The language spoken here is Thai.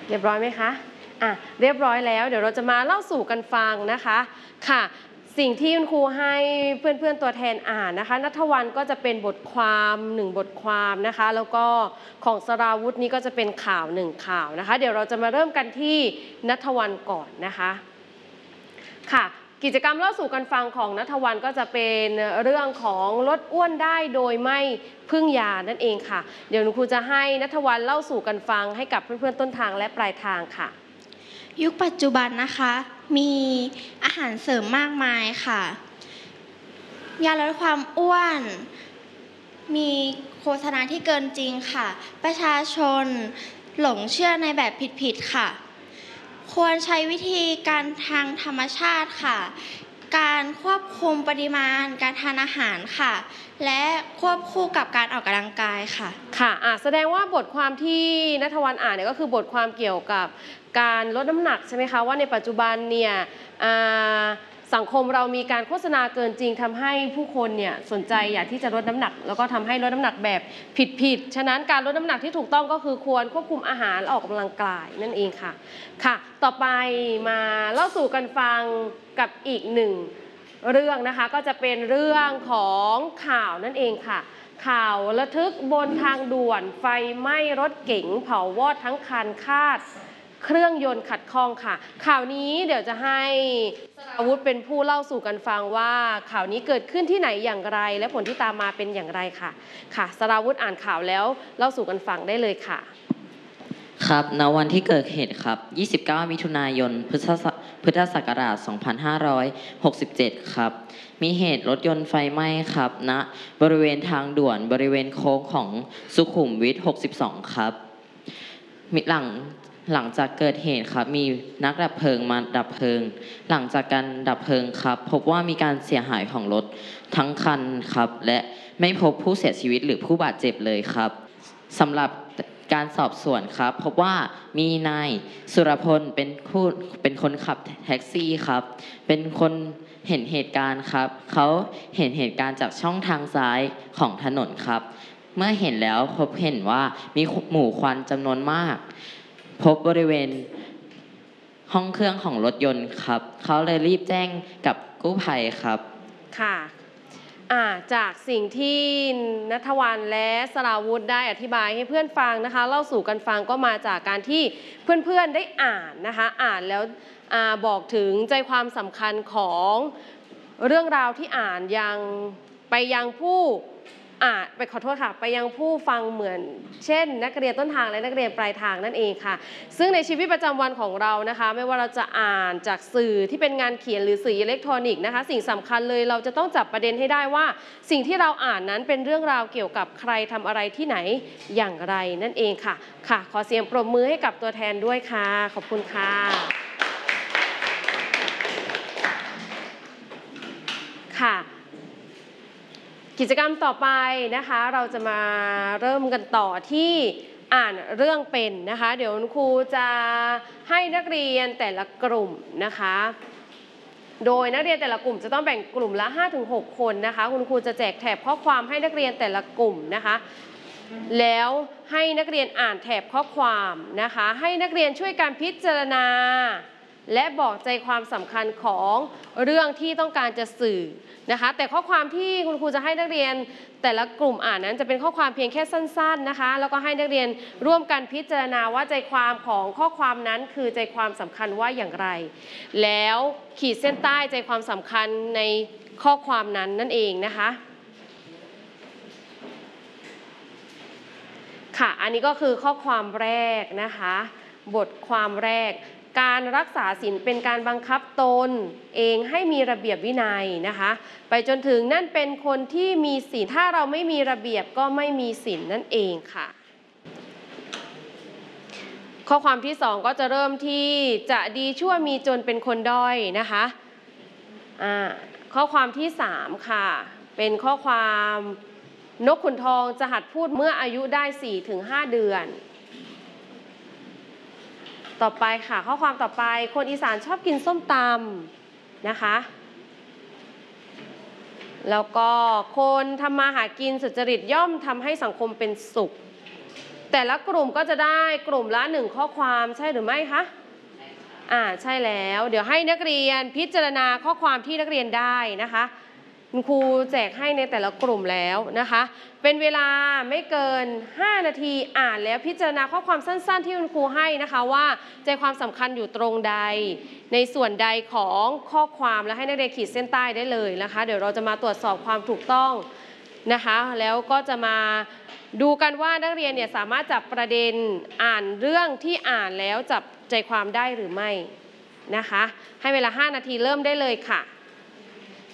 เรียบร้อยไหมคะเรียบร้อยแล้วเดี๋ยวเราจะมาเล่าสู่กันฟังนะคะค่ะสิ่งที่คุณครูให้เพื่อนๆตัวแทนอ่านนะคะณัฐวรรณก็จะเป็นบทความ1บทความนะคะแล้วก็ของสราวุธนี้ก็จะเป็นข่าว1ข่าวนะคะเดี๋ยวเราจะมาเริ่มกันที่ณัฐวรรณก่อนนะคะค่ะกิจกรรมเล่าสู่กันฟังของณัฐวรรณก็จะเป็นเรื่องของลดอ้วนได้โดยไม่พึ่งยานั่นเองค่ะเดี๋ยวครูจะให้ณัฐวรรณเล่าสู่กันฟังให้กับเพื่อนๆต้นทางและปลายทางค่ะยุคปัจจุบันนะคะมีอาหารเสริมมากมายค่ะยาลดความอ้วนมีโฆษณาที่เกินจริงค่ะประชาชนหลงเชื่อในแบบผิดๆค่ะควรใช้วิธีการทางธรรมชาติค่ะการควบคุมปริมาณการทานอาหารค่ะและควบคู่กับการออกกำลังกายค่ะค่ะแสดงว่าบทความที่ณัฐวรรณอ่านเนี่ยก็คือบทความเกี่ยวกับการลดน้ำหนักใช่ไหมคะว่าในปัจจุบันเนี่ยสังคมเรามีการโฆษณาเกินจริงทำให้ผู้คนเนี่ยสนใจอยากที่จะลดน้ำหนักแล้วก็ทำให้ลดน้ำหนักแบบผิดฉะนั้นการลดน้ำหนักที่ถูกต้องก็คือควรควบคุมอาหารออกกำลังกายนั่นเองค่ะค่ะต่อไปมาเล่าสู่กันฟังกับอีกหนึ่งเรื่องนะคะก็จะเป็นเรื่องของข่าวนั่นเองค่ะข่าวระทึกบนทางด่วนไฟไหม้รถเก๋งเผาวอดทั้งคันคาดเครื่องยนต์ขัดข้องค่ะข่าวนี้เดี๋ยวจะให้สราวุธเป็นผู้เล่าสู่กันฟังว่าข่าวนี้เกิดขึ้นที่ไหนอย่างไรและผลที่ตามมาเป็นอย่างไรค่ะค่ะสราวุธอ่านข่าวแล้วเล่าสู่กันฟังได้เลยค่ะครับณวันที่เกิดเหตุครับ29มิถุนายนพุทธศักราช2567ครับมีเหตุรถยนต์ไฟไหม้ครับณบริเวณทางด่วนบริเวณโค้งของสุขุมวิท62ครับหลังจากเกิดเหตุครับมีนักดับเพลิงมาดับเพลิงหลังจากการดับเพลิงครับพบว่ามีการเสียหายของรถทั้งคันครับและไม่พบผู้เสียชีวิตหรือผู้บาดเจ็บเลยครับสำหรับการสอบสวนครับพบว่ามีนายสุรพลเป็นคนขับแท็กซี่ครับเป็นคนเห็นเหตุการณ์ครับเขาเห็นเหตุการณ์จากช่องทางซ้ายของถนนครับเมื่อเห็นแล้วพบเห็นว่ามีหมู่ควันจำนวนมากพบบริเวณห้องเครื่องของรถยนต์ครับเขาเลยรีบแจ้งกับกู้ภัยครับค่ะจากสิ่งที่ณัฐวรรณและสราวุธได้อธิบายให้เพื่อนฟังนะคะเล่าสู่กันฟังก็มาจากการที่เพื่อนๆได้อ่านนะคะอ่านแล้วบอกถึงใจความสำคัญของเรื่องราวที่อ่านไปยังผู้ขอโทษค่ะไปยังผู้ฟังเหมือนเช่นนักเรียนต้นทางและนักเรียนปลายทางนั่นเองค่ะซึ่งในชีวิตประจำวันของเรานะคะไม่ว่าเราจะอ่านจากสื่อที่เป็นงานเขียนหรือสื่ออิเล็กทรอนิกส์นะคะสิ่งสำคัญเลยเราจะต้องจับประเด็นให้ได้ว่าสิ่งที่เราอ่านนั้นเป็นเรื่องราวเกี่ยวกับใครทำอะไรที่ไหนอย่างไรนั่นเองค่ะค่ะขอเสียงปรบมือให้กับตัวแทนด้วยค่ะขอบคุณค่ะค่ะกิจกรรมต่อไปนะคะเราจะมาเริ่มกันต่อที่อ่านเรื่องเป็นนะคะเดี๋ยวคุณครูจะให้นักเรียนแต่ละกลุ่มนะคะโดยนักเรียนแต่ละกลุ่มจะต้องแบ่งกลุ่มละ 5-6 คนนะคะคุณครูจะแจกแถบข้อความให้นักเรียนแต่ละกลุ่มนะคะแล้วให้นักเรียนอ่านแถบข้อความนะคะให้นักเรียนช่วยกันพิจารณาและบอกใจความสำคัญของเรื่องที่ต้องการจะสื่อนะคะแต่ข้อความที่คุณครูจะให้นักเรียนแต่ละกลุ่มอ่านนั้นจะเป็นข้อความเพียงแค่สั้นๆนะคะแล้วก็ให้นักเรียนร่วมกันพิจารณาว่าใจความของข้อความนั้นคือใจความสำคัญว่าอย่างไรแล้วขีดเส้นใต้ใจความสำคัญในข้อความนั้นนั่นเองนะคะค่ะอันนี้ก็คือข้อความแรกนะคะบทความแรกการรักษาศีลเป็นการบังคับตนเองให้มีระเบียบวินัยนะคะไปจนถึงนั่นเป็นคนที่มีศีลถ้าเราไม่มีระเบียบก็ไม่มีศีลนั่นเองค่ะข้อความที่2ก็จะเริ่มที่จะดีชั่วมีจนเป็นคนด้อยนะคะข้อความที่3ค่ะเป็นข้อความนกขุนทองจะหัดพูดเมื่ออายุได้ 4-5 เดือนต่อไปค่ะข้อความต่อไปคนอีสานชอบกินส้มตำนะคะแล้วก็คนทำมาหากินสุจริตย่อมทำให้สังคมเป็นสุขแต่ละกลุ่มก็จะได้กลุ่มละ1ข้อความใช่หรือไม่คะใช่แล้วเดี๋ยวให้นักเรียนพิจารณาข้อความที่นักเรียนได้นะคะคุณครูแจกให้ในแต่ละกลุ่มแล้วนะคะเป็นเวลาไม่เกิน5นาทีอ่านแล้วพิจารณาข้อความสั้นๆที่คุณครูให้นะคะว่าใจความสำคัญอยู่ตรงใดในส่วนใดของข้อความและให้นักเรียนขีดเส้นใต้ได้เลยนะคะเดี๋ยวเราจะมาตรวจสอบความถูกต้องนะคะแล้วก็จะมาดูกันว่านักเรียนเนี่ยสามารถจับประเด็นอ่านเรื่องที่อ่านแล้วจับใจความได้หรือไม่นะคะให้เวลา5นาทีเริ่มได้เลยค่ะ